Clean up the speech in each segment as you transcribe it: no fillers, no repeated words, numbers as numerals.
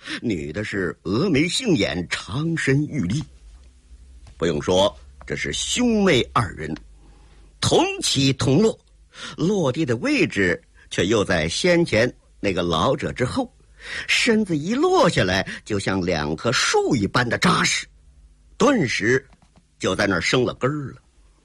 女的是峨眉杏眼，长身玉立。不用说，这是兄妹二人，同起同落，落地的位置却又在先前那个老者之后，身子一落下来，就像两棵树一般的扎实，顿时就在那儿生了根儿了。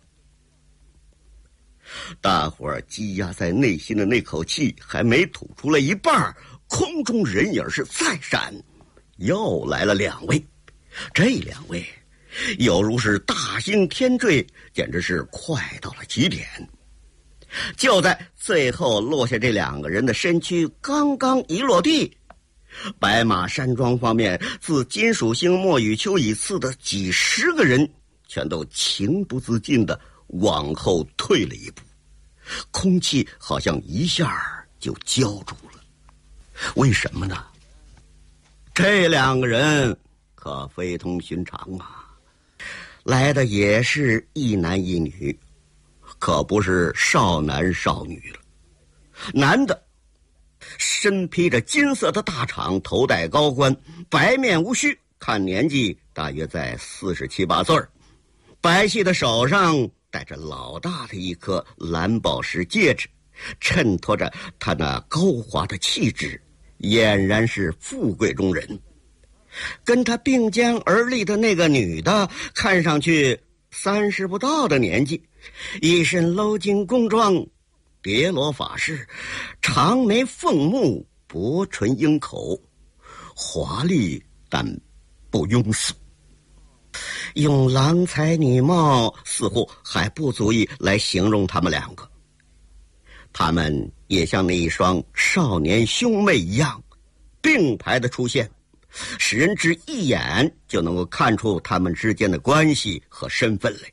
大伙儿积压在内心的那口气还没吐出来一半，空中人影是再闪，又来了2位。这2位有如是大星天坠，简直是快到了极点。就在最后落下这2个人的身躯刚刚一落地，白马山庄方面自金属星莫雨秋以次的几十个人全都情不自禁地往后退了一步，空气好像一下就胶住了。为什么呢？这2个人可非同寻常啊，来的也是一男一女，可不是少男少女了。男的身披着金色的大氅，头戴高冠，白面无须，看年纪大约在47、8岁，白皙的手上戴着老大的一颗蓝宝石戒指，衬托着他那高华的气质，俨然是富贵中人。跟他并肩而立的那个女的，看上去30不到的年纪，一身镂金宫装，叠罗发饰，长眉凤目，薄唇鹰口，华丽但不庸俗。用郎才女貌似乎还不足以来形容他们2个，他们也像那一双少年兄妹一样并排的出现，使人只一眼就能够看出他们之间的关系和身份来。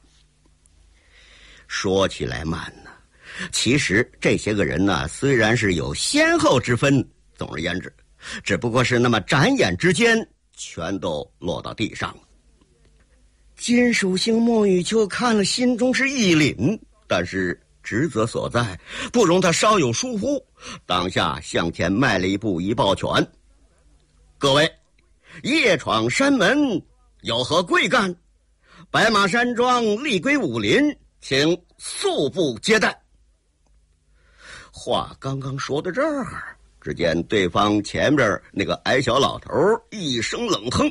说起来慢呢，其实这些个人呢，虽然是有先后之分，总而言之，只不过是那么眨眼之间全都落到地上了。金属星莫雨秋看了，心中是一凛，但是职责所在，不容他稍有疏忽，当下向前迈了一步，一抱拳：“各位，夜闯山门，有何贵干？白马山庄立归武林，请速步接待。”话刚刚说到这儿，只见对方前边那个矮小老头一声冷哼：“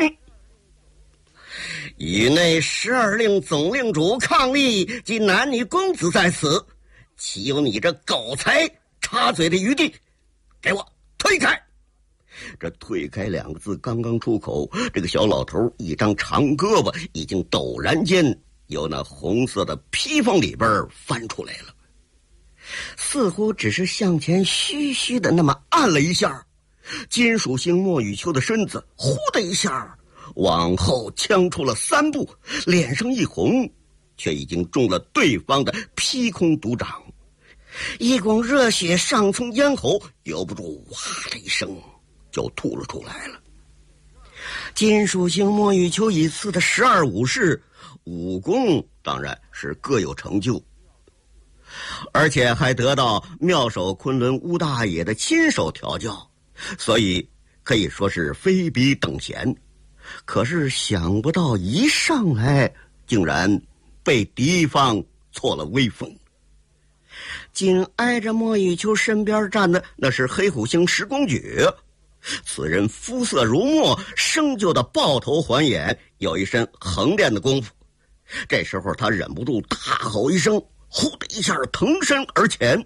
宇内12令总令主抗力及男女公子在此，岂有你这狗才插嘴的余地？给我推开！”这推开2个字刚刚出口，这个小老头一张长胳膊已经陡然间由那红色的披风里边翻出来了，似乎只是向前虚虚的那么按了一下，金属星莫雨秋的身子呼的一下往后呛出了3步，脸上一红，却已经中了对方的劈空毒掌，一股热血上冲咽喉，由不住哇的一声就吐了出来了。金属星莫雨秋以次的12武士，武功当然是各有成就，而且还得到妙手昆仑乌大爷的亲手调教，所以可以说是非比等闲。可是想不到一上来竟然被敌方挫了威风。紧挨着莫雨秋身边站的那是黑虎星石公举，此人肤色如墨，生就的豹头环眼，有一身横练的功夫。这时候他忍不住大吼一声，呼的一下腾身而前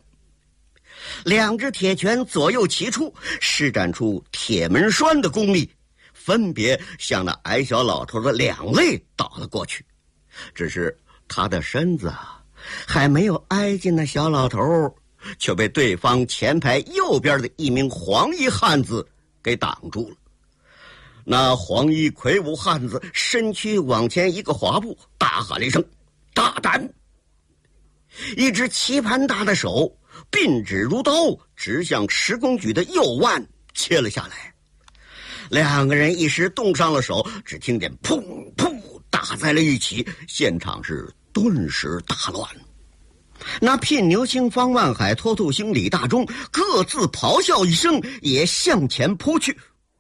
，2只铁拳左右齐出，施展出铁门栓的功力，分别向那矮小老头的2肋倒了过去。只是他的身子还没有挨近那小老头，却被对方前排右边的一名黄衣汉子给挡住了。那黄衣魁梧汉子身躯往前一个滑步，大喊了一声：“大胆！”一只棋盘大的手并指如刀，直向石公举的右腕切了下来。2个人一时动上了手，只听见砰砰打在了一起，现场是顿时大乱。那聘牛星方万海、脱兔星李大忠各自咆哮一声，也向前扑去。